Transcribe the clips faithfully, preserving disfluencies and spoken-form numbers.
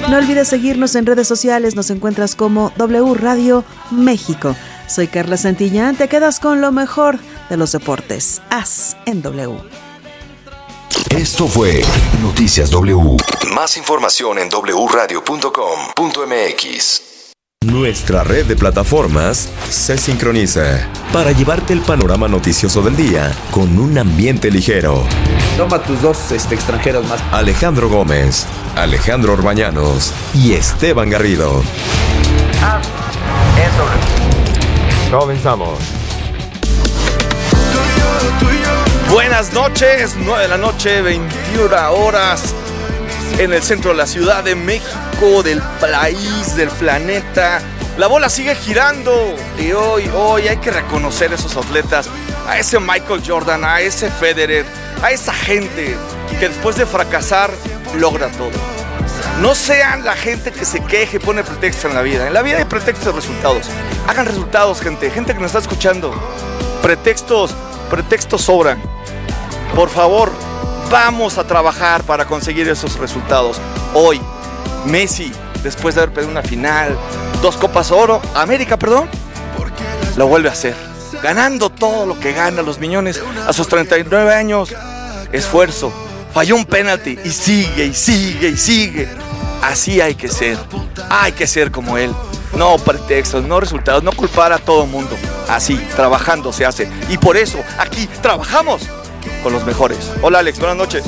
No olvides seguirnos en redes sociales, nos encuentras como W Radio México. Soy Carla Santillán, te quedas con lo mejor de los deportes. Haz en W. Esto fue Noticias W. Más información en doble u radio punto com punto eme equis. Nuestra red de plataformas se sincroniza para llevarte el panorama noticioso del día con un ambiente ligero. Toma tus dos este, extranjeros más. Alejandro Gómez, Alejandro Orbañanos y Esteban Garrido. Ah, eso. Comenzamos. Buenas noches, nueve de la noche, veintiuna horas en el centro de la Ciudad de México, del país, del planeta. La bola sigue girando y hoy, hoy hay que reconocer a esos atletas, a ese Michael Jordan, a ese Federer, a esa gente que después de fracasar logra todo. No sean la gente que se queje y pone pretextos en la vida. En la vida hay pretextos de resultados. Hagan resultados, gente, gente que nos está escuchando. Pretextos, pretextos sobran. Por favor, vamos a trabajar para conseguir esos resultados. Hoy, Messi, después de haber perdido una final, dos copas oro, América, perdón, lo vuelve a hacer. Ganando todo lo que gana los Miñones a sus treinta y nueve años. Esfuerzo, falló un penalti y sigue y sigue y sigue. Así hay que ser, hay que ser como él. No pretextos, no resultados, no culpar a todo mundo. Así, trabajando se hace. Y por eso, aquí trabajamos con los mejores. Hola Alex, buenas noches.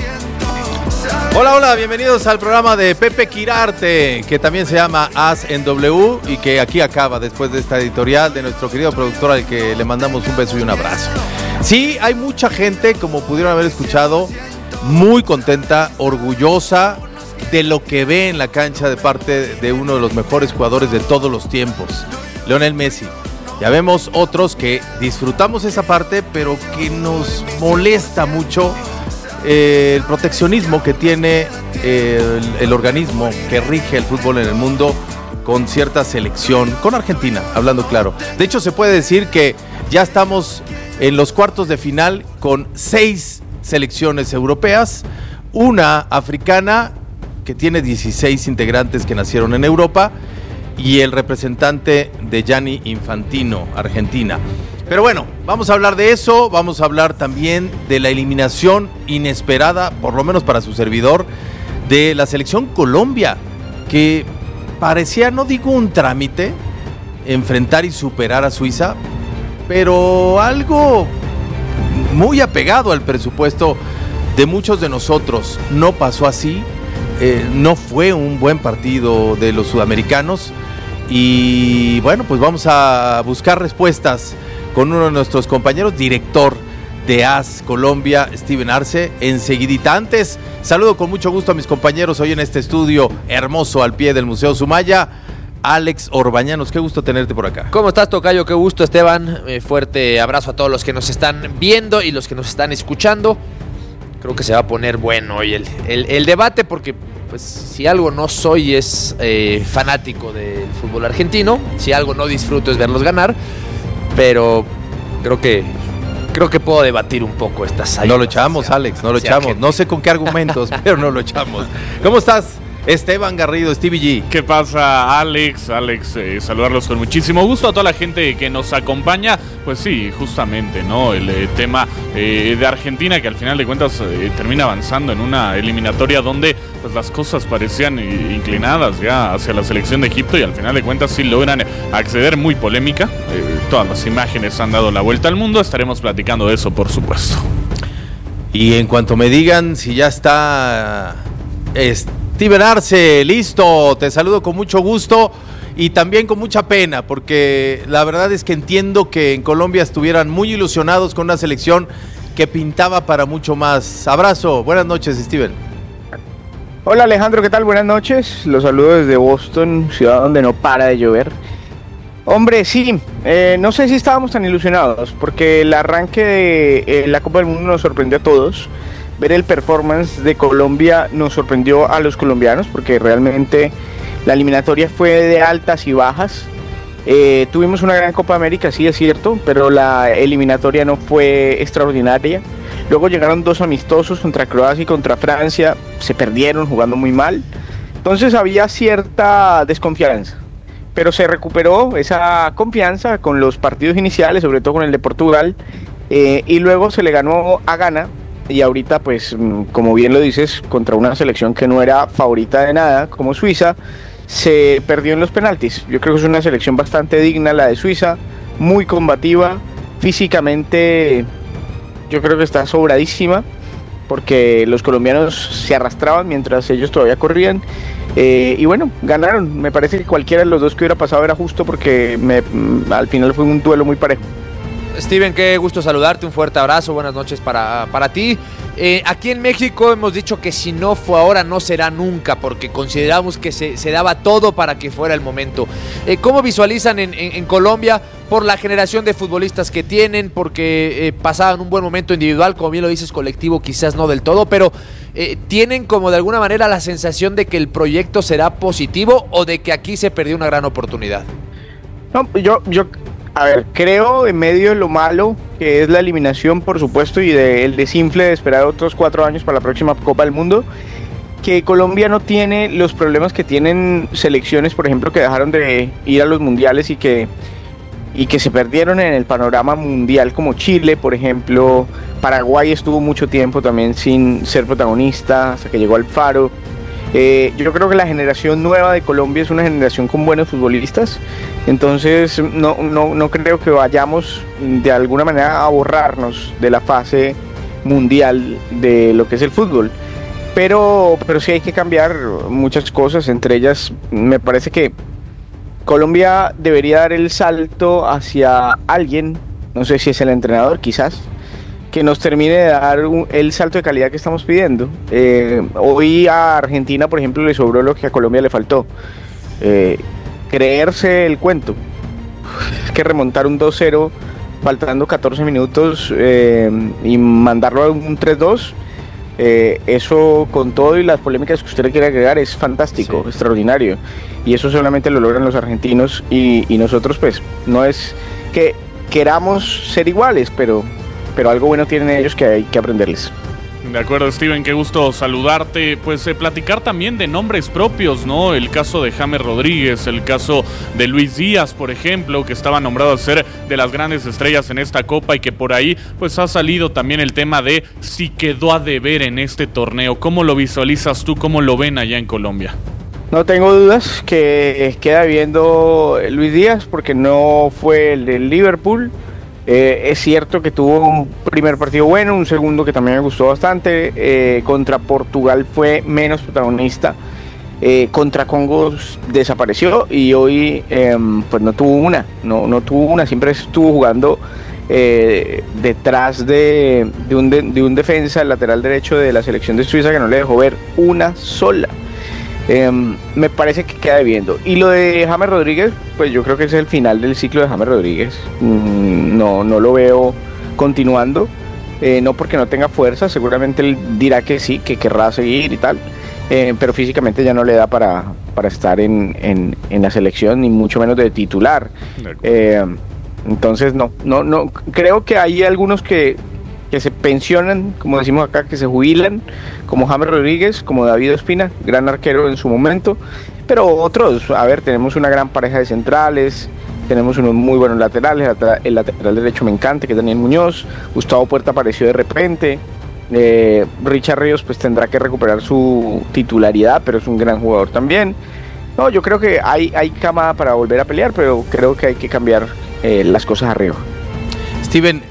Hola, hola, bienvenidos al programa de Pepe Quirarte, que también se llama Haz en W y que aquí acaba después de esta editorial de nuestro querido productor al que le mandamos un beso y un abrazo. Sí, hay mucha gente, como pudieron haber escuchado, muy contenta, orgullosa de lo que ve en la cancha de parte de uno de los mejores jugadores de todos los tiempos, Lionel Messi. Ya vemos otros que disfrutamos esa parte, pero que nos molesta mucho eh, el proteccionismo que tiene eh, el, el organismo que rige el fútbol en el mundo con cierta selección, con Argentina, hablando claro. De hecho, se puede decir que ya estamos en los cuartos de final con seis selecciones europeas, una africana que tiene dieciséis integrantes que nacieron en Europa, y el representante de Gianni Infantino, Argentina. Pero bueno, vamos a hablar de eso, vamos a hablar también de la eliminación inesperada, por lo menos para su servidor, de la selección Colombia, que parecía, no digo un trámite, enfrentar y superar a Suiza, pero algo muy apegado al presupuesto de muchos de nosotros. No pasó así, eh, no fue un buen partido de los sudamericanos. Y bueno, pues vamos a buscar respuestas con uno de nuestros compañeros, director de A S Colombia, Steven Arce, enseguidita. Antes, saludo con mucho gusto a mis compañeros hoy en este estudio hermoso al pie del Museo Sumaya. Alex Orbañanos, qué gusto tenerte por acá. ¿Cómo estás, tocayo? Qué gusto, Esteban. Eh, fuerte abrazo a todos los que nos están viendo y los que nos están escuchando. Creo que se va a poner bueno hoy el, el, el debate porque... pues si algo no soy es eh, fanático del fútbol argentino, si algo no disfruto es verlos ganar, pero creo que creo que puedo debatir un poco estas. No lo echamos, Alex, no lo echamos. No sé con qué argumentos, pero no lo echamos. ¿Cómo estás, Esteban Garrido, Stevie G? ¿Qué pasa, Alex? Alex, eh, saludarlos con muchísimo gusto a toda la gente que nos acompaña. Pues sí, justamente, ¿no? El eh, tema eh, de Argentina, que al final de cuentas eh, termina avanzando en una eliminatoria donde pues las cosas parecían eh, inclinadas ya hacia la selección de Egipto y al final de cuentas sí logran acceder, muy polémica. Eh, todas las imágenes han dado la vuelta al mundo, estaremos platicando de eso, por supuesto. Y en cuanto me digan si ya está Steven Arce, listo, te saludo con mucho gusto y también con mucha pena, porque la verdad es que entiendo que en Colombia estuvieran muy ilusionados con una selección que pintaba para mucho más. Abrazo, buenas noches, Steven. Hola Alejandro, ¿qué tal? Buenas noches, los saludo desde Boston, ciudad donde no para de llover. Hombre, sí, eh, no sé si estábamos tan ilusionados, porque el arranque de eh, la Copa del Mundo nos sorprendió a todos. Ver el performance de Colombia nos sorprendió a los colombianos, porque realmente la eliminatoria fue de altas y bajas. Eh, tuvimos una gran Copa América, sí es cierto, pero la eliminatoria no fue extraordinaria. Luego llegaron dos amistosos contra Croacia y contra Francia, se perdieron jugando muy mal. Entonces había cierta desconfianza, pero se recuperó esa confianza con los partidos iniciales, sobre todo con el de Portugal, eh, y luego se le ganó a Ghana, y ahorita pues como bien lo dices, contra una selección que no era favorita de nada, como Suiza, se perdió en los penaltis. Yo creo que es una selección bastante digna la de Suiza, muy combativa, físicamente yo creo que está sobradísima, porque los colombianos se arrastraban mientras ellos todavía corrían, eh, y bueno, ganaron. Me parece que cualquiera de los dos que hubiera pasado era justo, porque me, al final fue un duelo muy parejo. Steven, qué gusto saludarte, un fuerte abrazo, buenas noches para, para ti. Eh, aquí en México hemos dicho que si no fue ahora no será nunca, porque consideramos que se, se daba todo para que fuera el momento. Eh, ¿Cómo visualizan en, en, en Colombia por la generación de futbolistas que tienen? Porque eh, pasaban un buen momento individual, como bien lo dices, colectivo quizás no del todo, pero eh, ¿tienen como de alguna manera la sensación de que el proyecto será positivo o de que aquí se perdió una gran oportunidad? No, yo... yo... A ver, creo en medio de lo malo que es la eliminación, por supuesto, y del desinfle de esperar otros cuatro años para la próxima Copa del Mundo, que Colombia no tiene los problemas que tienen selecciones, por ejemplo, que dejaron de ir a los mundiales y que, y que se perdieron en el panorama mundial, como Chile, por ejemplo. Paraguay estuvo mucho tiempo también sin ser protagonista hasta que llegó Alfaro. Eh, yo creo que la generación nueva de Colombia es una generación con buenos futbolistas, entonces no, no, no creo que vayamos de alguna manera a borrarnos de la fase mundial de lo que es el fútbol, pero, pero sí hay que cambiar muchas cosas. Entre ellas me parece que Colombia debería dar el salto hacia alguien, no sé si es el entrenador quizás, que nos termine de dar un, el salto de calidad que estamos pidiendo. Eh, hoy a Argentina, por ejemplo, le sobró lo que a Colombia le faltó. Eh, creerse el cuento. Es que remontar un dos cero faltando catorce minutos eh, y mandarlo a un tres dos, eh, eso con todo y las polémicas que usted le quiere agregar es fantástico, sí, extraordinario. Y eso solamente lo logran los argentinos y, y nosotros pues no es que queramos ser iguales, pero... pero algo bueno tienen ellos que hay que aprenderles. De acuerdo, Steven, qué gusto saludarte. Pues eh, platicar también de nombres propios, ¿no? El caso de James Rodríguez, el caso de Luis Díaz, por ejemplo, que estaba nombrado a ser de las grandes estrellas en esta Copa y que por ahí pues ha salido también el tema de si quedó a deber en este torneo. ¿Cómo lo visualizas tú? ¿Cómo lo ven allá en Colombia? No tengo dudas que queda viendo Luis Díaz porque no fue el del Liverpool. Eh, es cierto que tuvo un primer partido bueno, un segundo que también me gustó bastante. Eh, contra Portugal fue menos protagonista. Eh, contra Congo desapareció y hoy eh, pues no tuvo una, no, no tuvo una, siempre estuvo jugando eh, detrás de, de, un de, de un defensa, el lateral derecho de la selección de Suiza, que no le dejó ver una sola. Eh, me parece que queda debiendo. Y lo de James Rodríguez, pues yo creo que es el final del ciclo de James Rodríguez. Mm, no, no lo veo continuando, eh, no porque no tenga fuerza, seguramente él dirá que sí, que querrá seguir y tal, eh, pero físicamente ya no le da para, para estar en, en, en la selección, ni mucho menos de titular. Eh, entonces no, no, no, creo que hay algunos que que se pensionan, como decimos acá, que se jubilan, como James Rodríguez, como David Ospina, gran arquero en su momento, pero otros, a ver, tenemos una gran pareja de centrales, tenemos unos muy buenos laterales, el lateral derecho me encanta, que es Daniel Muñoz, Gustavo Puerta apareció de repente, eh, Richard Ríos pues tendrá que recuperar su titularidad, pero es un gran jugador también. No, yo creo que hay, hay cama para volver a pelear, pero creo que hay que cambiar eh, las cosas arriba. Steven,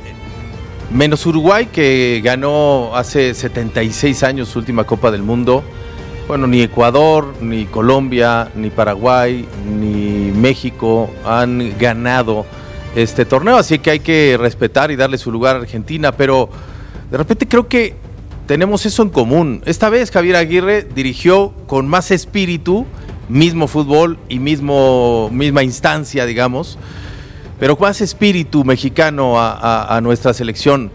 menos Uruguay, que ganó hace setenta y seis años su última Copa del Mundo, bueno, ni Ecuador, ni Colombia, ni Paraguay, ni México han ganado este torneo, así que hay que respetar y darle su lugar a Argentina, pero de repente creo que tenemos eso en común. Esta vez Javier Aguirre dirigió con más espíritu, mismo fútbol y mismo, misma instancia, digamos, pero con más espíritu mexicano a, a, a nuestra selección.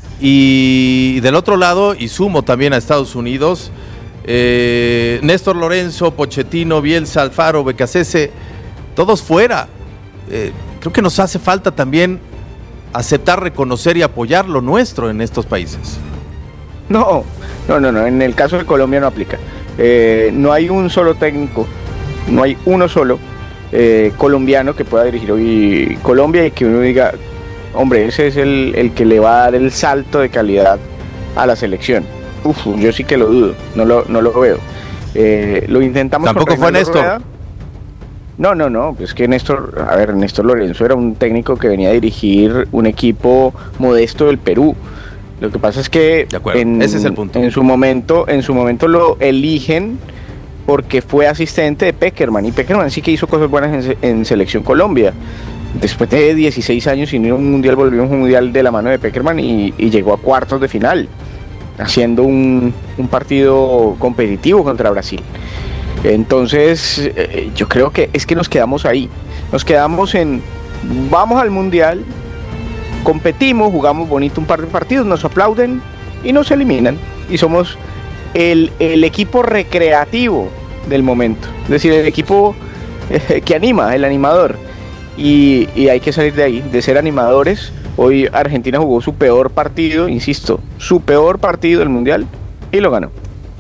Y del otro lado, y sumo también a Estados Unidos, eh, Néstor Lorenzo, Pochettino, Bielsa, Alfaro, Becasese, todos fuera. Eh, creo que nos hace falta también aceptar, reconocer y apoyar lo nuestro en estos países. No, no, no, no, en el caso de Colombia no aplica. Eh, no hay un solo técnico, no hay uno solo eh, colombiano que pueda dirigir hoy Colombia y que uno diga, hombre, ese es el, el que le va a dar el salto de calidad a la selección. Uf, yo sí que lo dudo, no lo, no lo veo. Eh, lo intentamos. Tampoco fue Néstor. Rueda. No, no, no, es que Néstor, a ver, Néstor Lorenzo era un técnico que venía a dirigir un equipo modesto del Perú. Lo que pasa es que en, ese es el punto. en su momento, en su momento lo eligen porque fue asistente de Pekerman, y Pekerman sí que hizo cosas buenas en, en Selección Colombia. Después de dieciséis años sin ir a un mundial, volvió a un mundial de la mano de Pekerman y, y llegó a cuartos de final, haciendo un, un partido competitivo contra Brasil. Entonces, eh, yo creo que es que nos quedamos ahí. Nos quedamos en, vamos al mundial, competimos, jugamos bonito un par de partidos, nos aplauden y nos eliminan. Y somos el, el equipo recreativo del momento. Es decir, el equipo eh, que anima, el animador. Y, y hay que salir de ahí, de ser animadores. Hoy Argentina jugó su peor partido, insisto, su peor partido del mundial y lo ganó.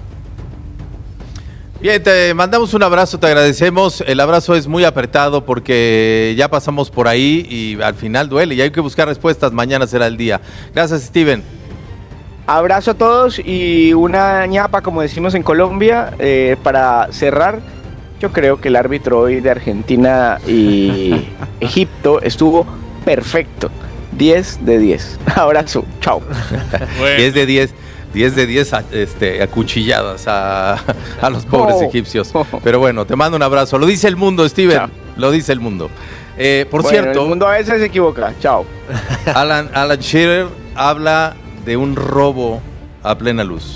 Bien, te mandamos un abrazo, te agradecemos. El abrazo es muy apretado porque ya pasamos por ahí y al final duele y hay que buscar respuestas. Mañana será el día. Gracias, Steven. Abrazo a todos y una ñapa, como decimos en Colombia, eh, para cerrar. Yo creo que el árbitro hoy de Argentina y Egipto estuvo perfecto. diez de diez. Abrazo, chao. Bueno. diez de diez. diez de diez este, acuchilladas a, a los pobres oh. egipcios. Pero bueno, te mando un abrazo. Lo dice el mundo, Steven. Chao. Lo dice el mundo. Eh, por bueno, cierto... el mundo a veces se equivoca. Chao. Alan, Alan Shearer habla de un robo a plena luz.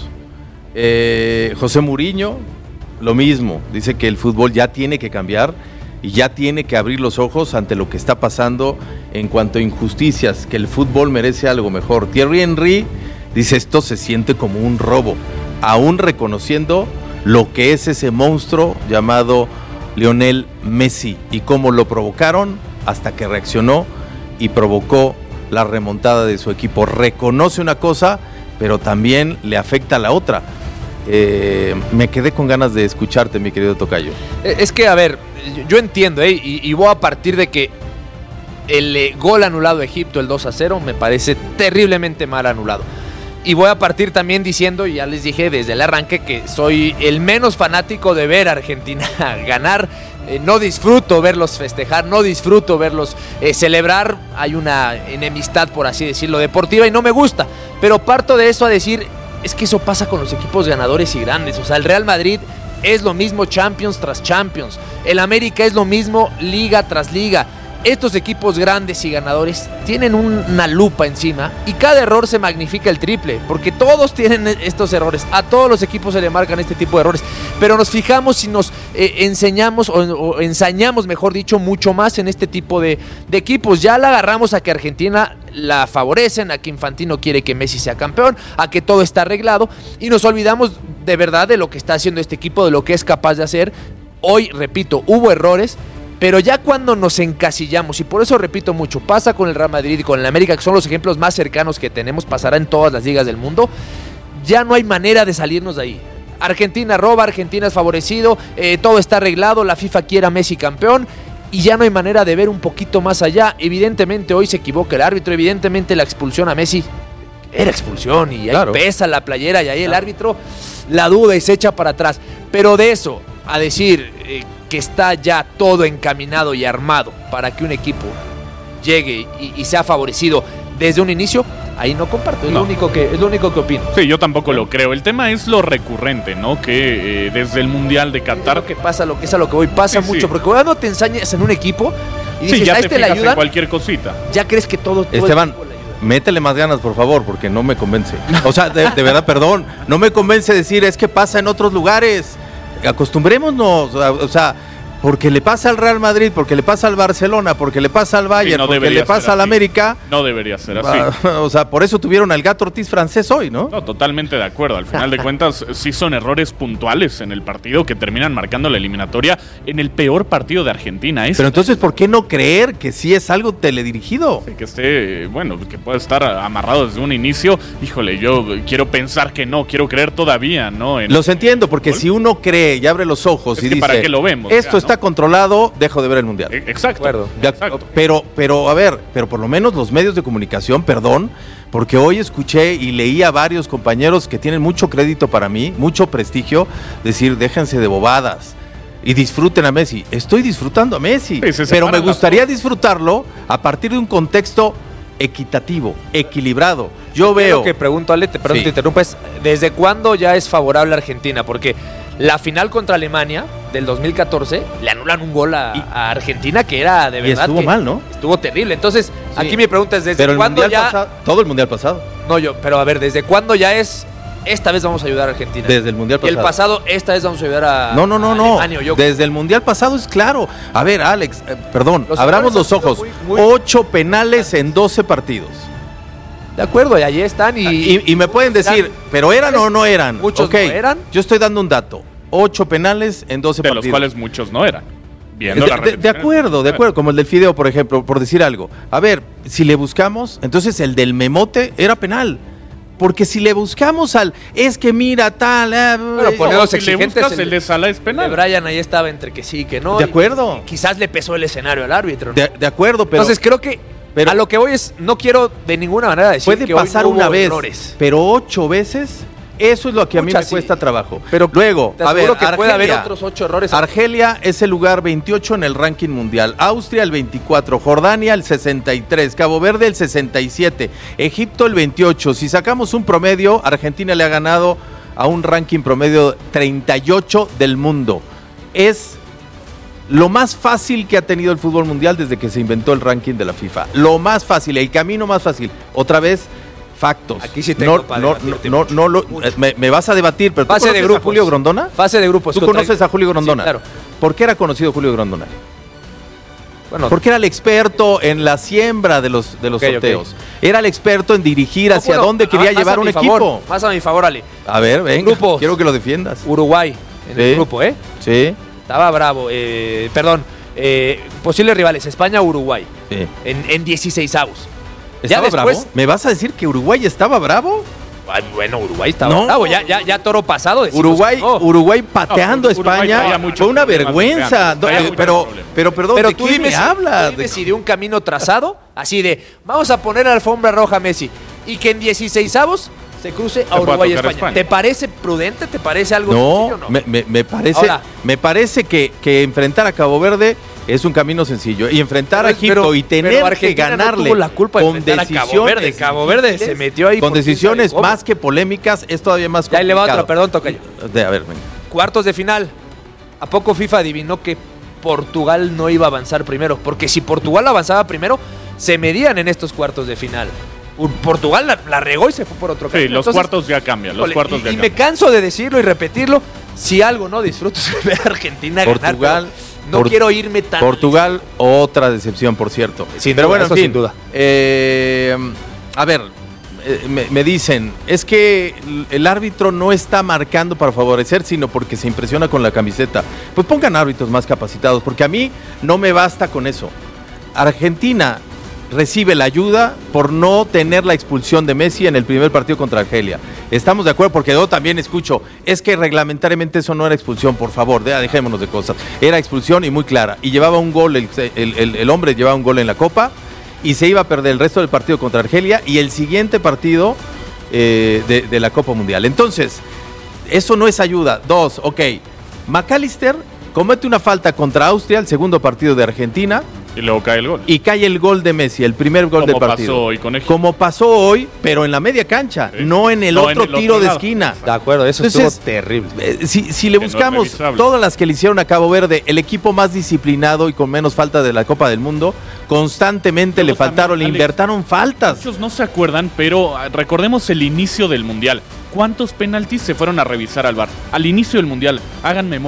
Eh, José Mourinho, lo mismo. Dice que el fútbol ya tiene que cambiar y ya tiene que abrir los ojos ante lo que está pasando en cuanto a injusticias, que el fútbol merece algo mejor. Thierry Henry dice, esto se siente como un robo, aún reconociendo lo que es ese monstruo llamado Lionel Messi y cómo lo provocaron hasta que reaccionó y provocó la remontada de su equipo. Reconoce una cosa, pero también le afecta a la otra. Eh, me quedé con ganas de escucharte, mi querido tocayo. Es que, a ver, yo entiendo, ¿eh? y, y voy a partir de que el eh, gol anulado a Egipto, el dos a cero, me parece terriblemente mal anulado. Y voy a partir también diciendo, y ya les dije desde el arranque, que soy el menos fanático de ver a Argentina ganar. Eh, no disfruto verlos festejar, no disfruto verlos eh, celebrar. Hay una enemistad, por así decirlo, deportiva y no me gusta. Pero parto de eso a decir, es que eso pasa con los equipos ganadores y grandes. O sea, el Real Madrid es lo mismo Champions tras Champions. El América es lo mismo Liga tras Liga. Estos equipos grandes y ganadores tienen una lupa encima y cada error se magnifica el triple, porque todos tienen estos errores, a todos los equipos se le marcan este tipo de errores, pero nos fijamos y nos eh, enseñamos o, o ensañamos, mejor dicho, mucho más en este tipo de, de equipos. Ya la agarramos a que Argentina la favorecen, a que Infantino quiere que Messi sea campeón, a que todo está arreglado y nos olvidamos de verdad de lo que está haciendo este equipo, de lo que es capaz de hacer. Hoy, repito, hubo errores, pero ya cuando nos encasillamos, y por eso repito mucho, pasa con el Real Madrid y con el América, que son los ejemplos más cercanos que tenemos, pasará en todas las ligas del mundo, ya no hay manera de salirnos de ahí. Argentina roba, Argentina es favorecido, eh, todo está arreglado, la FIFA quiere a Messi campeón, y ya no hay manera de ver un poquito más allá. Evidentemente hoy se equivoca el árbitro, evidentemente la expulsión a Messi era expulsión, y ahí claro. pesa la playera, y ahí el árbitro la duda y se echa para atrás. Pero de eso a decir eh, que está ya todo encaminado y armado para que un equipo llegue y, y sea favorecido desde un inicio, ahí no comparto, es, no. Lo único que, es lo único que opino. Sí, yo tampoco lo creo. El tema es lo recurrente, ¿no? Que eh, desde el Mundial de Qatar... Es lo que pasa, lo que es a lo que voy, pasa sí, mucho, sí. porque cuando te ensañas en un equipo y dices, sí, ya a te este fijas le ayudan, en cualquier cosita. Ya crees que todo... todo Esteban, métele más ganas, por favor, porque no me convence. O sea, de, de verdad, perdón, no me convence decir, es que pasa en otros lugares. Acostumbrémonos, o sea, porque le pasa al Real Madrid, porque le pasa al Barcelona, porque le pasa al Bayern, sí, no porque le pasa al América. No debería ser así. O sea, por eso tuvieron al Gato Ortiz francés hoy, ¿no? No, totalmente de acuerdo. Al final de cuentas, sí son errores puntuales en el partido que terminan marcando la eliminatoria en el peor partido de Argentina. Pero entonces, ¿por qué no creer que sí es algo teledirigido? Sí, que esté, bueno, que pueda estar amarrado desde un inicio. Híjole, yo quiero pensar que no, quiero creer todavía, ¿no? En, Los entiendo, porque ¿gol? Si uno cree y abre los ojos es y que dice, ¿para qué lo vemos? Esto ya, está ¿no? controlado, dejo de ver el Mundial. Exacto. Ya, exacto. Pero, pero, a ver, pero por lo menos los medios de comunicación, perdón, porque hoy escuché y leí a varios compañeros que tienen mucho crédito para mí, mucho prestigio, decir, déjense de bobadas y disfruten a Messi. Estoy disfrutando a Messi, sí, pero me gustaría disfrutarlo a partir de un contexto equitativo, equilibrado. Yo veo... Lo que pregunto, Ale, te, perdón, sí. te interrumpes, ¿desde cuándo ya es favorable a Argentina? Porque la final contra Alemania del dos mil catorce le anulan un gol a, a Argentina que era de verdad. Y estuvo que mal, ¿no? Estuvo terrible. Entonces, sí. aquí mi pregunta es: ¿desde pero cuándo ya. Pasado, todo el mundial pasado. No, yo, pero a ver, ¿desde cuándo ya es? Esta vez vamos a ayudar a Argentina. Desde el mundial pasado. Y el pasado, esta vez vamos a ayudar a. No, no, no, no. Yo... Desde el mundial pasado es claro. A ver, Alex, eh, perdón, los abramos los ojos. Muy, muy... Ocho penales en doce partidos. De acuerdo, y allí están. Y, y, y me pueden decir, ¿pero eran o no eran? Muchos okay. no eran. Yo estoy dando un dato. Ocho penales en doce de partidos. De los cuales muchos no eran. Viendo de, la de, de acuerdo, de acuerdo. Como el del Fideo, por ejemplo, por decir algo. A ver, si le buscamos, entonces el del Memote era penal. Porque si le buscamos al, es que mira tal, eh, bueno, ponemos si exigentes, le buscas, el, el de Salah es penal. El de Brian ahí estaba entre que sí y que no. De acuerdo. Y quizás le pesó el escenario al árbitro, ¿no? De, de acuerdo, pero. Entonces creo que pero, a lo que voy es, no quiero de ninguna manera decir puede que pasar hoy no una hubo vez, errores. Pero ocho veces. Eso es lo que a mí me sí. cuesta trabajo. Pero luego, te a ver, que Argelia, puede haber otros ocho errores. Argelia es el lugar veintiocho en el ranking mundial, Austria el veinticuatro, Jordania el sesenta y tres, Cabo Verde el sesenta y siete, Egipto el veintiocho. Si sacamos un promedio, Argentina le ha ganado a un ranking promedio treinta y ocho del mundo. Es lo más fácil que ha tenido el fútbol mundial desde que se inventó el ranking de la FIFA. Lo más fácil, el camino más fácil. Otra vez, factos. Aquí sí tengo no, para no, no, no, no lo, me, me vas a debatir, pero ¿tú Fase conoces de grupos. a Julio Grondona? Fase de grupos. ¿Tú conoces a Julio Grondona? Sí, claro. ¿Por qué era conocido Julio Grondona? Bueno, porque era el experto en la siembra de los, de los okay, sorteos. Okay. Era el experto en dirigir no, hacia bueno, dónde quería llevar un favor, equipo. Más a mi favor, Ale. A ver, venga, grupos. Quiero que lo defiendas. Uruguay, en sí. el grupo, ¿eh? Sí. Estaba bravo. Eh, perdón, eh, posibles rivales, España-Uruguay. Sí. En, en dieciseisavos. ¿Estaba ya después, bravo? ¿Me vas a decir que Uruguay estaba bravo? Ay, bueno, Uruguay estaba no. bravo. Ya, ya, ya toro pasado. Uruguay, no. Uruguay pateando no, a España fue una vergüenza. No, eh, pero, pero, perdón, pero ¿de tú qué dime me si, hablas? Tú dime si de un camino trazado, así de, vamos a poner alfombra roja a Messi, y que en dieciseisavos se cruce a Uruguay y España. España. ¿Te parece prudente? ¿Te parece algo no, sencillo o no? Me, me, me parece, Ahora, me parece que, que enfrentar a Cabo Verde es un camino sencillo. Y enfrentar pero, a Egipto pero, y tener que ganarle no tuvo la culpa con de decisiones. A Cabo Verde. Cabo Verde se metió ahí. Con decisiones más que polémicas, es todavía más complicado. Ya le va otra, perdón, tocayo. De, a ver, venga. Cuartos de final. ¿A poco FIFA adivinó que Portugal no iba a avanzar primero? Porque si Portugal avanzaba primero, se medían en estos cuartos de final. Portugal la, la regó y se fue por otro camino. Sí, los Entonces, cuartos ya cambian. Los cuartos y, ya y cambian. me canso de decirlo y repetirlo. Si algo no disfruto es ver a Argentina Portugal, ganar. No por, quiero irme tan. Portugal, otra decepción, por cierto. Sin Pero duda, bueno, en eso fin, sin duda. Eh, a ver, eh, me, me dicen, es que el árbitro no está marcando para favorecer, sino porque se impresiona con la camiseta. Pues pongan árbitros más capacitados, porque a mí no me basta con eso. Argentina recibe la ayuda por no tener la expulsión de Messi en el primer partido contra Argelia. Estamos de acuerdo, porque yo también escucho, es que reglamentariamente eso no era expulsión, por favor, ya, dejémonos de cosas. Era expulsión y muy clara. Y llevaba un gol, el, el, el, el hombre llevaba un gol en la Copa y se iba a perder el resto del partido contra Argelia y el siguiente partido eh, de, de la Copa Mundial. Entonces, eso no es ayuda. Dos, ok, McAllister comete una falta contra Austria, el segundo partido de Argentina. Y luego cae el gol. Y cae el gol de Messi, el primer gol del partido. Como pasó hoy con Egipto. Como pasó hoy, pero en la media cancha, sí. no en el no otro en el tiro otro de esquina. De acuerdo, eso Entonces, estuvo terrible. Eh, si, si le buscamos todas las que le hicieron a Cabo Verde, el equipo más disciplinado y con menos falta de la Copa del Mundo, constantemente Pero le faltaron, también, le invertaron faltas. Muchos no se acuerdan, pero recordemos el inicio del Mundial. ¿Cuántos penaltis se fueron a revisar al V A R? Al inicio del Mundial, hagan memoria.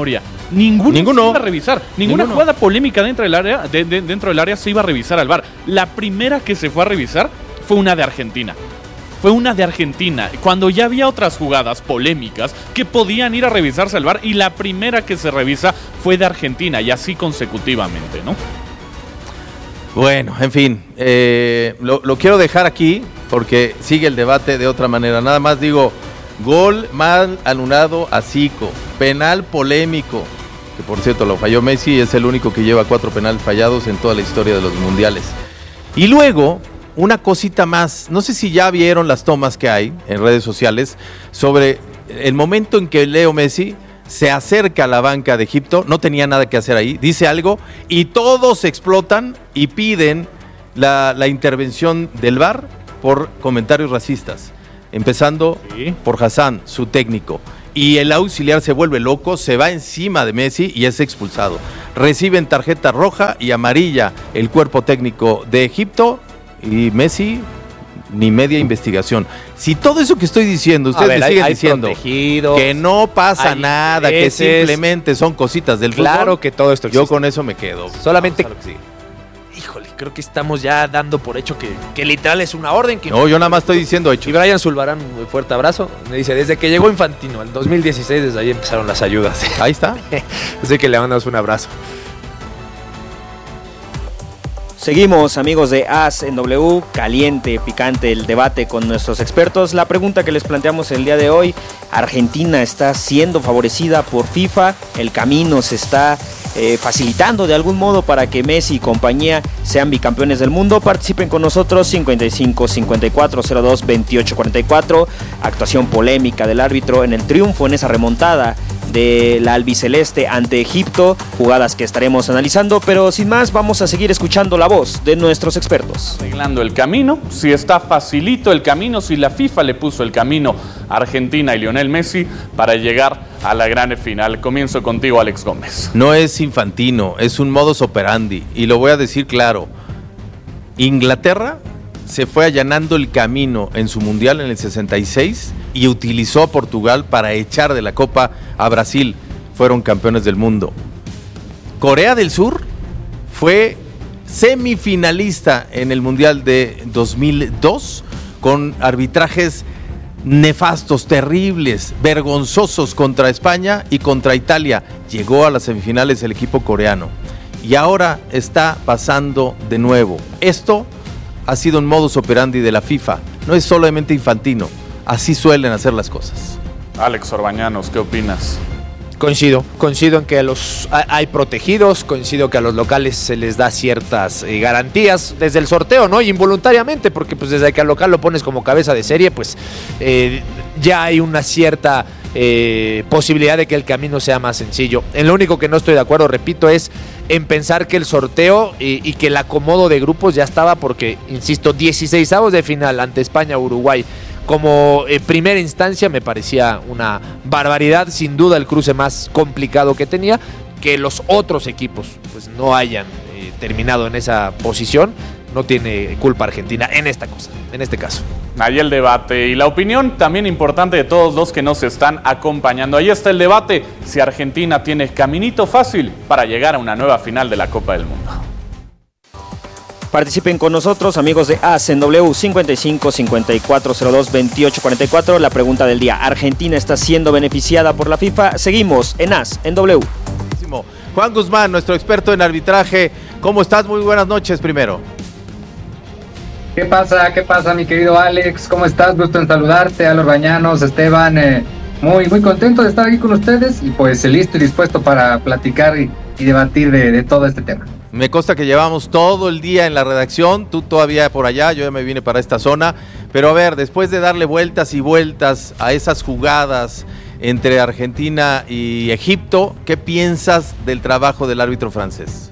Ninguno, Ninguno. se iba a revisar. Ninguna Ninguno. jugada polémica dentro del área, de, de, dentro del área se iba a revisar al V A R. La primera que se fue a revisar fue una de Argentina. Fue una de Argentina, cuando ya había otras jugadas polémicas que podían ir a revisarse al V A R, y la primera que se revisa fue de Argentina, y así consecutivamente, ¿no? Bueno, en fin, eh, lo, lo quiero dejar aquí porque sigue el debate de otra manera. Nada más digo, gol mal anulado a Zico, penal polémico, que por cierto lo falló Messi, es el único que lleva cuatro penales fallados en toda la historia de los mundiales. Y luego, una cosita más, no sé si ya vieron las tomas que hay en redes sociales sobre el momento en que Leo Messi se acerca a la banca de Egipto, no tenía nada que hacer ahí, dice algo y todos explotan y piden la, la intervención del V A R por comentarios racistas, empezando Sí. por Hassan, su técnico. Y el auxiliar se vuelve loco, se va encima de Messi y es expulsado. Reciben tarjeta roja y amarilla el cuerpo técnico de Egipto y Messi ni media investigación. Si todo eso que estoy diciendo, ustedes A ver, me hay- siguen hay diciendo protegidos, que no pasa hay nada, que intereses. simplemente son cositas del Claro fútbol, que todo esto yo existe. con eso me quedo. Solamente- Vamos a lo que sigue. Híjole, creo que estamos ya dando por hecho que, que literal es una orden. Que No, yo nada más estoy diciendo Y hechos. Brian Zulbarán, un fuerte abrazo, me dice, desde que llegó Infantino, en dos mil dieciséis, desde ahí empezaron las ayudas. Ahí está. Así que le mandamos un abrazo. Seguimos, amigos de As en W, caliente, picante el debate con nuestros expertos. La pregunta que les planteamos el día de hoy: Argentina está siendo favorecida por FIFA, el camino se está eh, facilitando de algún modo para que Messi y compañía sean bicampeones del mundo. Participen con nosotros, cincuenta y cinco, cincuenta y cuatro, cero dos, veintiocho, cuarenta y cuatro. Actuación polémica del árbitro en el triunfo, en esa remontada de la albiceleste ante Egipto, jugadas que estaremos analizando, pero sin más vamos a seguir escuchando la voz de nuestros expertos. Arreglando el camino, si está facilito el camino, si la FIFA le puso el camino a Argentina y Lionel Messi para llegar a la gran final. Comienzo contigo, Alex Gómez. No es Infantino, es un modus operandi. Y lo voy a decir claro. Inglaterra se fue allanando el camino en su mundial en el sesenta y seis y utilizó a Portugal para echar de la Copa a Brasil. Fueron campeones del mundo. Corea del Sur fue semifinalista en el mundial de dos mil dos con arbitrajes nefastos, terribles, vergonzosos contra España y contra Italia. Llegó a las semifinales el equipo coreano y ahora está pasando de nuevo. Esto ha sido un modus operandi de la FIFA, no es solamente Infantino, así suelen hacer las cosas. Alex Orbañanos, ¿qué opinas? Coincido, coincido en que los hay protegidos, coincido que a los locales se les da ciertas eh, garantías desde el sorteo, ¿no? Y involuntariamente, porque pues desde que al local lo pones como cabeza de serie, pues eh, ya hay una cierta eh, posibilidad de que el camino sea más sencillo. En lo único que no estoy de acuerdo, repito, es en pensar que el sorteo y, y que el acomodo de grupos ya estaba, porque, insisto, dieciseisavos de final ante España-Uruguay. Como eh, primera instancia me parecía una barbaridad, sin duda el cruce más complicado que tenía, que los otros equipos pues no hayan eh, terminado en esa posición, no tiene culpa Argentina en esta cosa, en este caso. Ahí el debate y la opinión también importante de todos los que nos están acompañando. Ahí está el debate, si Argentina tiene caminito fácil para llegar a una nueva final de la Copa del Mundo. Participen con nosotros, amigos de As en W, cincuenta y cinco, cincuenta y cuatro, cero dos, veintiocho, cuarenta y cuatro. La pregunta del día: ¿Argentina está siendo beneficiada por la FIFA? Seguimos en As en W. Juan Guzmán, nuestro experto en arbitraje, ¿cómo estás? Muy buenas noches primero. ¿Qué pasa? ¿Qué pasa, mi querido Alex? ¿Cómo estás? Gusto en saludarte, a los Bañanos, Esteban. Eh, muy, muy contento de estar aquí con ustedes y pues listo y dispuesto para platicar y, y debatir de, de todo este tema. Me consta que llevamos todo el día en la redacción, tú todavía por allá, yo ya me vine para esta zona, pero a ver, después de darle vueltas y vueltas a esas jugadas entre Argentina y Egipto, ¿qué piensas del trabajo del árbitro francés?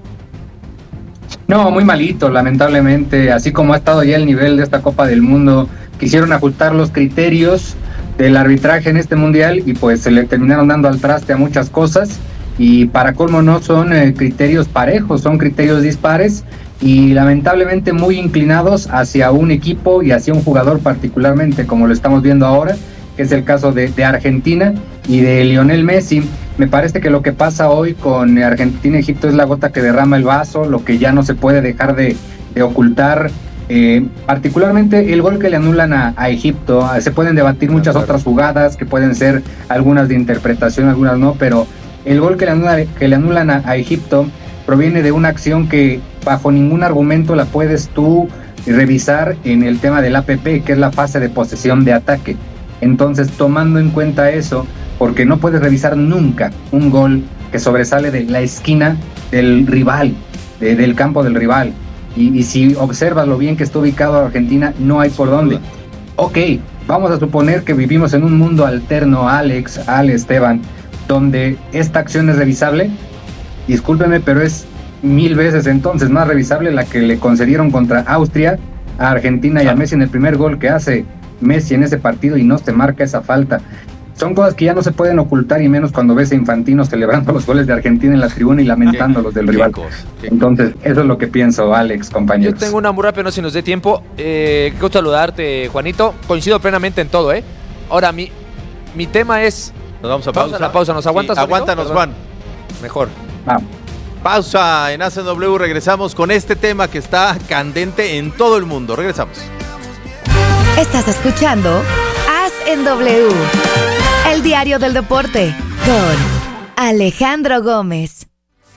No, muy malito, lamentablemente, así como ha estado ya el nivel de esta Copa del Mundo, quisieron ajustar los criterios del arbitraje en este mundial y pues se le terminaron dando al traste a muchas cosas. Y para colmo no son eh, criterios parejos, son criterios dispares y lamentablemente muy inclinados hacia un equipo y hacia un jugador particularmente, como lo estamos viendo ahora, que es el caso de, de Argentina y de Lionel Messi. Me parece que lo que pasa hoy con Argentina y Egipto es la gota que derrama el vaso, lo que ya no se puede dejar de, de ocultar. Eh, particularmente el gol que le anulan a, a Egipto. Se pueden debatir muchas claro. otras jugadas que pueden ser algunas de interpretación, algunas no, pero el gol que le, anula, que le anulan a, a Egipto proviene de una acción que bajo ningún argumento la puedes tú revisar en el tema del A P P, que es la fase de posesión de ataque. Entonces, tomando en cuenta eso, porque no puedes revisar nunca un gol que sobresale de la esquina del rival, de, del campo del rival. Y, y si observas lo bien que está ubicado Argentina, no hay por dónde. Ok, vamos a suponer que vivimos en un mundo alterno, Alex, Ale, Esteban, donde esta acción es revisable. Discúlpeme, pero es mil veces entonces más revisable la que le concedieron contra Austria a Argentina y a Messi en el primer gol que hace Messi en ese partido y no se marca esa falta. Son cosas que ya no se pueden ocultar, y menos cuando ves a Infantino celebrando los goles de Argentina en la tribuna y lamentando los del rival. Entonces, eso es lo que pienso, Alex, compañeros. Yo tengo una muy rápida, no sé si nos dé tiempo. Eh, qué gusto saludarte, Juanito. Coincido plenamente en todo, ¿eh? Ahora, mi, mi tema es... Nos vamos a pausa. Vamos a la pausa. ¿Nos aguantas? Sí, aguántanos, Juan. Mejor. Vamos. Pausa en A C W. Regresamos con este tema que está candente en todo el mundo. Regresamos. Estás escuchando As en W, el diario del deporte, con Alejandro Gómez.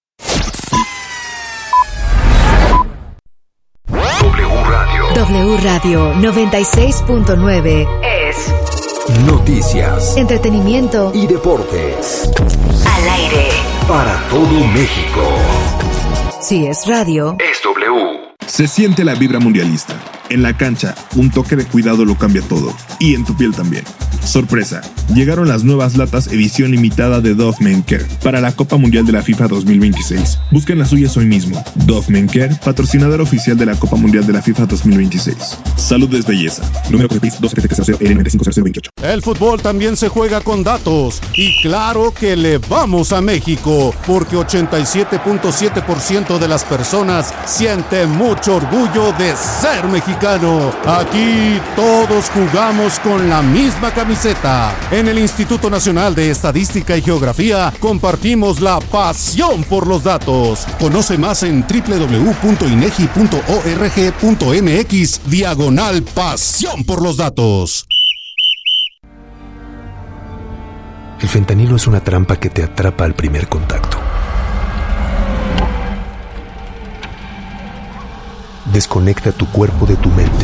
W Radio. W Radio noventa y seis punto nueve es noticias, entretenimiento y deportes. Al aire. Para todo México. Si es radio, es W. Se siente la vibra mundialista. En la cancha, un toque de cuidado lo cambia todo. Y en tu piel también. Sorpresa, llegaron las nuevas latas edición limitada de Dove Men Care para la Copa Mundial de la FIFA dos mil veintiséis. Busquen las suyas hoy mismo. Dove Men Care, patrocinador oficial de la Copa Mundial de la FIFA dos mil veintiséis. Salud es belleza. Número Copepis dos siete cero L nueve cinco cero cero veintiocho. El fútbol también se juega con datos. Y claro que le vamos a México, porque ochenta y siete punto siete por ciento de las personas siente mucho orgullo de ser mexicano. Aquí todos jugamos con la misma camiseta. En el Instituto Nacional de Estadística y Geografía compartimos la pasión por los datos. Conoce más en doble u doble u doble u punto inegi punto org punto mx diagonal pasión por los datos. El fentanilo es una trampa que te atrapa al primer contacto. Desconecta tu cuerpo de tu mente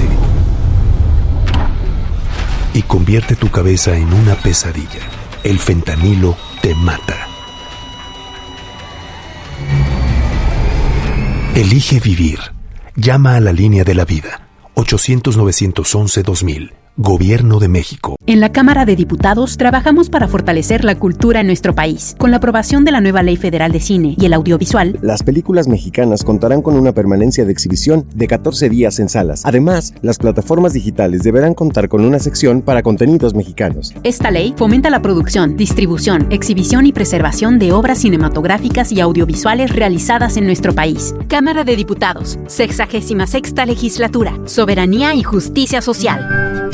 y convierte tu cabeza en una pesadilla. El fentanilo te mata. Elige vivir. Llama a la línea de la vida. ochocientos nueve once dos mil. Gobierno de México. En la Cámara de Diputados trabajamos para fortalecer la cultura en nuestro país. Con la aprobación de la nueva Ley Federal de Cine y el Audiovisual, las películas mexicanas contarán con una permanencia de exhibición de catorce días en salas. Además, las plataformas digitales deberán contar con una sección para contenidos mexicanos. Esta ley fomenta la producción, distribución, exhibición y preservación de obras cinematográficas y audiovisuales realizadas en nuestro país. Cámara de Diputados, sexagésima sexta legislatura, soberanía y justicia social.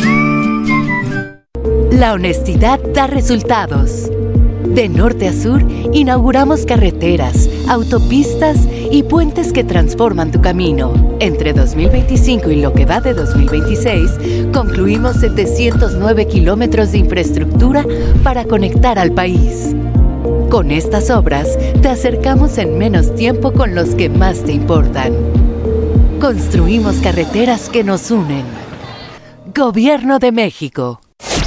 La honestidad da resultados. De norte a sur, inauguramos carreteras, autopistas y puentes que transforman tu camino. Entre dos mil veinticinco y lo que va de dos mil veintiséis, concluimos setecientos nueve kilómetros de infraestructura para conectar al país. Con estas obras, te acercamos en menos tiempo con los que más te importan. Construimos carreteras que nos unen. Gobierno de México.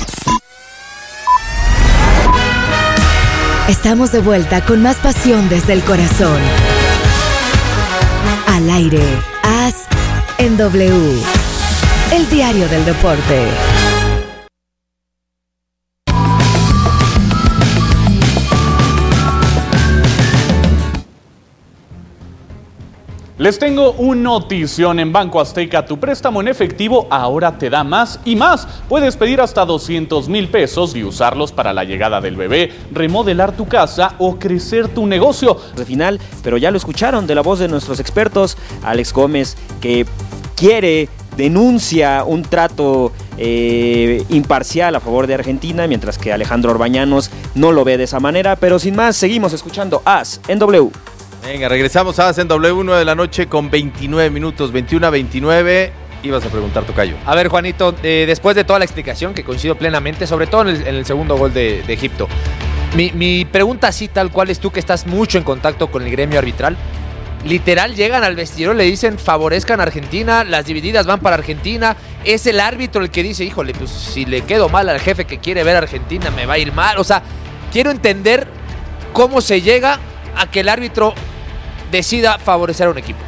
Estamos de vuelta con más pasión desde el corazón. Al aire, As en W, el diario del deporte. Les tengo una notición. En Banco Azteca, tu préstamo en efectivo ahora te da más y más. Puedes pedir hasta doscientos mil pesos y usarlos para la llegada del bebé, remodelar tu casa o crecer tu negocio. De final, pero ya lo escucharon de la voz de nuestros expertos, Alex Gómez, que quiere, denuncia un trato eh, imparcial a favor de Argentina, mientras que Alejandro Orbañanos no lo ve de esa manera. Pero sin más, seguimos escuchando As en W. Venga, regresamos a As en W, uno de la noche con veintinueve minutos, veintiuno a veintinueve. Ibas a preguntar, tocayo. A ver, Juanito, eh, después de toda la explicación, que coincido plenamente, sobre todo en el, en el segundo gol de, de Egipto, mi, mi pregunta así tal cual es, tú que estás mucho en contacto con el gremio arbitral, literal llegan al vestidor, le dicen favorezcan a Argentina, las divididas van para Argentina, es el árbitro el que dice, híjole, pues si le quedo mal al jefe que quiere ver a Argentina me va a ir mal. O sea, quiero entender cómo se llega a que el árbitro decida favorecer a un equipo.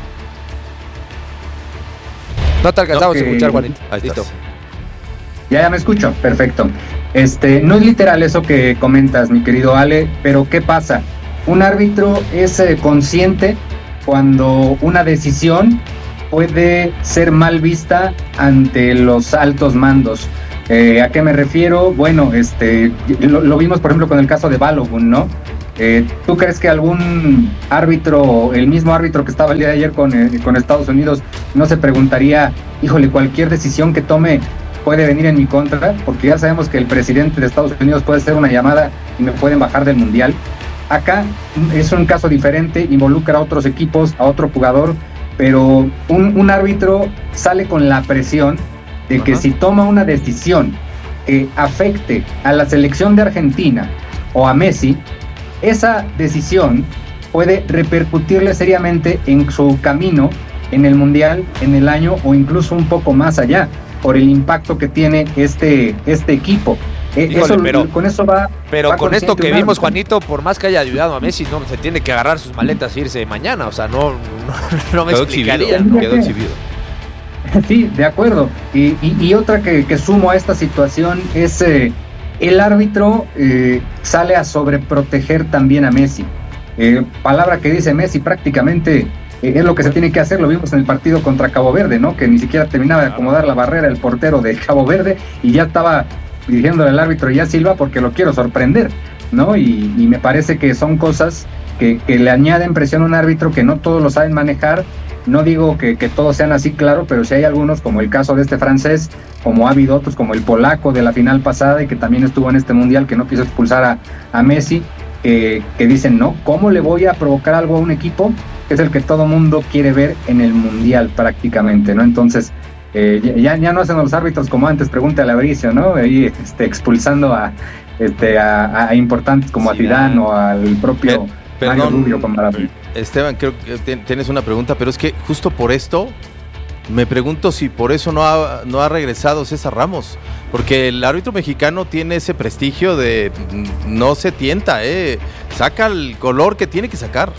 No te alcanzamos okay. a escuchar, Juanito. Ahí listo. Ya, ya me escucho, perfecto. Este, no es literal eso que comentas, mi querido Ale, pero ¿qué pasa? Un árbitro es eh, consciente cuando una decisión puede ser mal vista ante los altos mandos. Eh, ¿A qué me refiero? Bueno, este, lo, lo vimos por ejemplo con el caso de Balogun, ¿no? Eh, ¿Tú crees que algún árbitro, el mismo árbitro que estaba el día de ayer con, eh, con Estados Unidos, no se preguntaría, híjole, cualquier decisión que tome puede venir en mi contra? Porque ya sabemos que el presidente de Estados Unidos puede hacer una llamada y me pueden bajar del mundial. Acá es un caso diferente, involucra a otros equipos, a otro jugador, pero un, un árbitro sale con la presión de que Ajá. si toma una decisión que afecte a la selección de Argentina o a Messi, esa decisión puede repercutirle seriamente en su camino en el mundial, en el año o incluso un poco más allá, por el impacto que tiene este, este equipo. Híjole, eso, pero, con eso va. Pero va con esto que vimos, Juanito, por más que haya ayudado a Messi, no se tiene que agarrar sus maletas e irse mañana. O sea, no, no, no me quedó explicaría. Exhibido, ¿no? Quedó exhibido. Sí, de acuerdo. Y, y, y otra que, que sumo a esta situación es eh, el árbitro eh, sale a sobreproteger también a Messi. Eh, palabra que dice Messi prácticamente eh, es lo que se tiene que hacer. Lo vimos en el partido contra Cabo Verde, ¿no? Que ni siquiera terminaba de acomodar la barrera el portero de Cabo Verde y ya estaba dirigiéndole al árbitro ya Silva porque lo quiero sorprender, ¿no? Y, y me parece que son cosas que, que le añaden presión a un árbitro que no todos lo saben manejar. No digo que, que todos sean así, claro, pero sí hay algunos, como el caso de este francés, como ha habido otros, como el polaco de la final pasada y que también estuvo en este mundial, que no quiso expulsar a, a Messi, eh, que dicen, no, ¿cómo le voy a provocar algo a un equipo que es el que todo mundo quiere ver en el mundial prácticamente, ¿no? Entonces, eh, ya, ya no hacen los árbitros como antes, pregúntale a Bricio, ¿no? Ahí este, expulsando a, este, a, a importantes como sí, a Zidane o al propio eh, perdón, Mario Rubio con Maradona. Esteban, creo que tienes una pregunta, pero es que justo por esto me pregunto si por eso no ha, no ha regresado César Ramos, porque el árbitro mexicano tiene ese prestigio de no se tienta, eh, saca el color que tiene que sacar.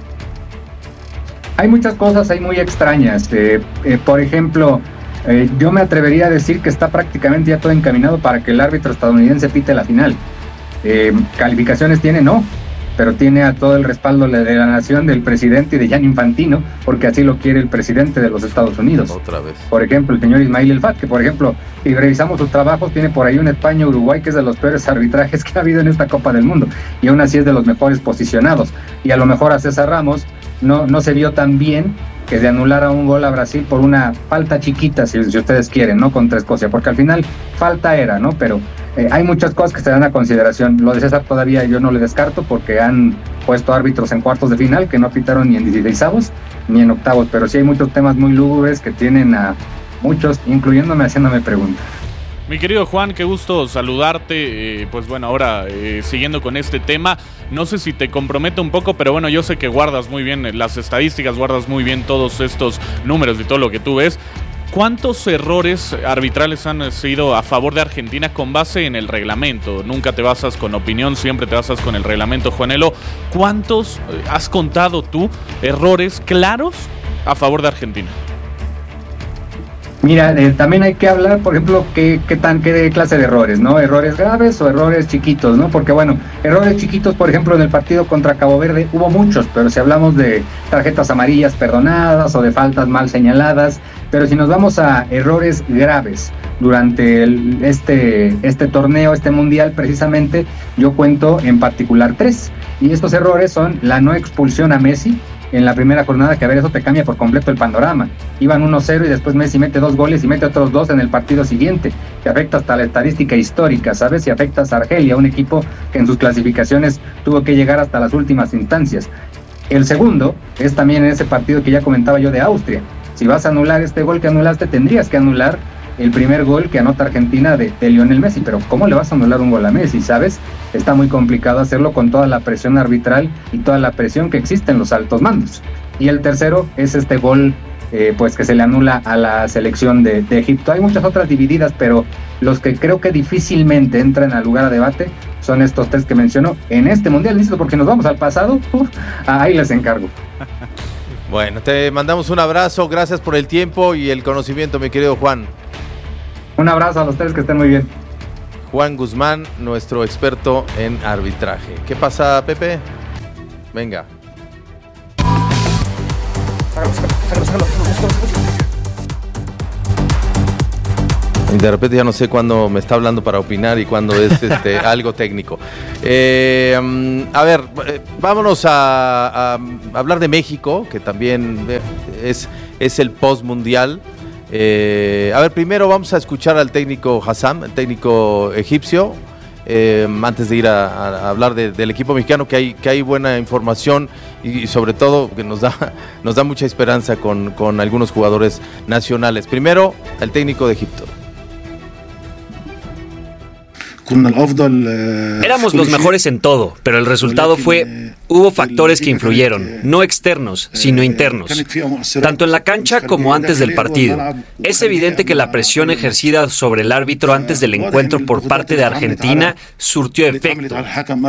Hay muchas cosas ahí muy extrañas, eh, eh, por ejemplo, eh, yo me atrevería a decir que está prácticamente ya todo encaminado para que el árbitro estadounidense pite la final. Eh, ¿Calificaciones tiene? No. Pero tiene a todo el respaldo de la nación, del presidente y de Gianni Infantino, porque así lo quiere el presidente de los Estados Unidos. Otra vez. Por ejemplo, el señor Ismail El Fat, que por ejemplo, si revisamos sus trabajos, tiene por ahí un España-Uruguay que es de los peores arbitrajes que ha habido en esta Copa del Mundo, y aún así es de los mejores posicionados. Y a lo mejor a César Ramos no, no se vio tan bien que se anulara un gol a Brasil por una falta chiquita, si, si ustedes quieren, ¿no? Contra Escocia, porque al final falta era, ¿no? Pero eh, hay muchas cosas que se dan a consideración. Lo de César todavía yo no le descarto porque han puesto árbitros en cuartos de final que no pitaron ni en dieciseisavos ni en octavos, pero sí hay muchos temas muy lúgubres que tienen a muchos, incluyéndome, haciéndome preguntas. Mi querido Juan, qué gusto saludarte. Eh, pues bueno, ahora eh, siguiendo con este tema, no sé si te compromete un poco, pero bueno, yo sé que guardas muy bien las estadísticas, guardas muy bien todos estos números y todo lo que tú ves. ¿Cuántos errores arbitrales han sido a favor de Argentina con base en el reglamento? Nunca te basas con opinión, siempre te basas con el reglamento, Juanelo. ¿Cuántos has contado tú errores claros a favor de Argentina? Mira, eh, también hay que hablar, por ejemplo, qué, qué tan qué clase de errores, ¿no? Errores graves o errores chiquitos, ¿no? Porque bueno, errores chiquitos, por ejemplo, en el partido contra Cabo Verde hubo muchos, pero si hablamos de tarjetas amarillas perdonadas o de faltas mal señaladas, pero si nos vamos a errores graves durante el, este, este torneo, este mundial, precisamente, yo cuento en particular tres. Y estos errores son la no expulsión a Messi, en la primera jornada, que a ver, eso te cambia por completo el panorama. Iban uno cero y después Messi mete dos goles y mete otros dos en el partido siguiente. Te afecta hasta la estadística histórica, ¿sabes? Y afectas a Argelia, un equipo que en sus clasificaciones tuvo que llegar hasta las últimas instancias. El segundo es también en ese partido que ya comentaba yo de Austria. Si vas a anular este gol que anulaste, tendrías que anular el primer gol que anota Argentina de, de Lionel Messi, pero ¿cómo le vas a anular un gol a Messi, sabes? Está muy complicado hacerlo con toda la presión arbitral y toda la presión que existe en los altos mandos. Y el tercero es este gol eh, pues que se le anula a la selección de, de Egipto. Hay muchas otras divididas, pero los que creo que difícilmente entran al lugar a debate son estos tres que menciono en este Mundial, listo, porque nos vamos al pasado, uf, ahí les encargo. Bueno, te mandamos un abrazo, gracias por el tiempo y el conocimiento, mi querido Juan. Un abrazo a los tres, que estén muy bien. Juan Guzmán, nuestro experto en arbitraje. ¿Qué pasa, Pepe? Venga. De repente ya no sé cuándo me está hablando para opinar y cuándo es este, algo técnico. Eh, a ver, vámonos a, a hablar de México, que también es, es el post-mundial. Eh, a ver, primero vamos a escuchar al técnico Hassam, el técnico egipcio, eh, antes de ir a, a hablar de, del equipo mexicano, que hay, que hay buena información y, y sobre todo que nos da, nos da mucha esperanza con, con algunos jugadores nacionales. Primero, el técnico de Egipto. Éramos los mejores en todo, pero el resultado fue, hubo factores que influyeron, no externos, sino internos, tanto en la cancha como antes del partido. Es evidente que la presión ejercida sobre el árbitro antes del encuentro por parte de Argentina surtió efecto.